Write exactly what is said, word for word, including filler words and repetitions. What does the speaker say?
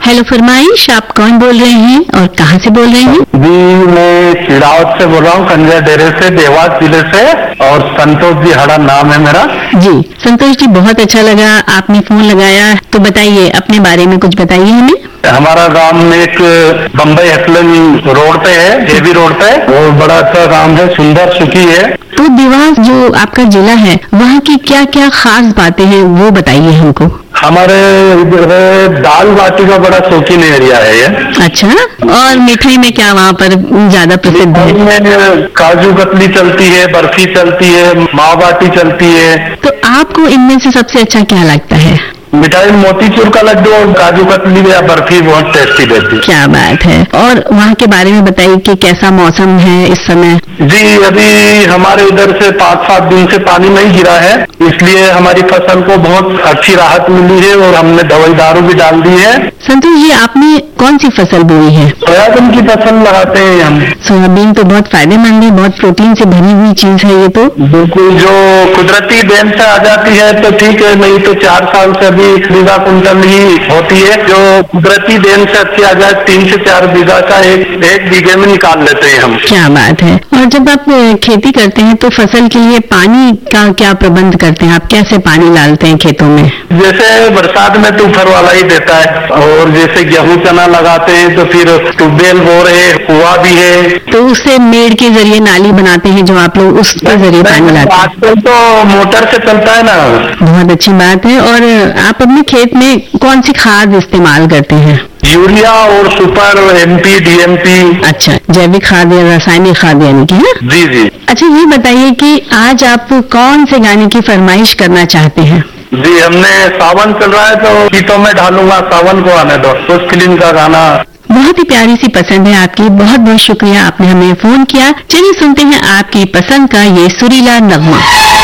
Hello फरमाइश, आप कौन बोल रहे हैं और कहाँ से बोल रहे हैं? जी मैं शिरावत से बोल रहा हूँ, कंजा डेरे से, देवास जिले से, और संतोष जी हड़ा नाम है मेरा। जी संतोष जी, बहुत अच्छा लगा आपने फोन लगाया। तो बताइए, अपने बारे में कुछ बताइए हमें। हमारा गांव में एक बम्बई हसलन रोड पे है, जेबी रोड पे, वो बड़ा अच्छा गांव है, सुंदर सुखी है। तो देवास जो आपका जिला है, वहाँ की क्या क्या खास बातें हैं वो बताइए हमको। हमारे इधर दाल बाटी का बड़ा शौकीन एरिया है ये। अच्छा, और मिठाई में क्या वहाँ पर ज्यादा प्रसिद्ध है? काजू कतली चलती है, बर्फी चलती है, मावा बाटी चलती है। तो आपको इनमें से सबसे अच्छा क्या लगता है? मिठाई मोतीचूर का लड्डू और काजू कतली या बर्फी बहुत टेस्टी रहती है। क्या बात है। और वहाँ के बारे में बताइए कि कैसा मौसम है इस समय? जी अभी हमारे इधर से पाँच सात दिन से पानी नहीं गिरा है, इसलिए हमारी फसल को बहुत अच्छी राहत मिली है और हमने दवाई दारू भी डाल दी है। संतोष जी, आपने कौन सी फसल बोई है? सोयाबीन की फसल लगाते हैं हम। सोयाबीन तो बहुत फायदेमंद है, बहुत प्रोटीन से भरी हुई चीज है ये तो। बिल्कुल, जो कुदरती देन से आ जाती है तो ठीक है, नहीं तो चार साल से अभी बीघा कुंटल ही होती है। जो कुदरती देन से अच्छी आ जाए, तीन से चार बीघा का एक एक बीघे में निकाल लेते हैं हम। क्या बात है। और जब आप खेती करते हैं तो फसल के लिए पानी का क्या प्रबंध करते हैं? आप कैसे पानी डालते हैं खेतों में? जैसे बरसात में तो ऊपर वाला ही देता है, और जैसे गेहूं चना लगाते हैं तो फिर ट्यूबवेल बोर है, कुआं भी है। तो उससे मेड़ के जरिए नाली बनाते हैं जो आप लोग, उसके जरिए पानी लाते हैं? आजकल तो मोटर से चलता है ना। बहुत अच्छी बात है। और आप अपने खेत में कौन सी खाद इस्तेमाल करते हैं? यूरिया और सुपर, एमपी, डीएमपी। अच्छा, जैविक खाद या रासायनिक खाद यानी कि? जी जी। अच्छा, ये बताइए कि आज आप कौन से गाने की फरमाइश करना चाहते हैं? जी हमने सावन चल रहा है तो गीतों में डालूंगा, सावन को आने दो, उस फिल्म का गाना। बहुत ही प्यारी सी पसंद है आपकी, बहुत बहुत शुक्रिया आपने हमें फोन किया। चलिए सुनते हैं आपकी पसंद का ये सुरीला नगमा।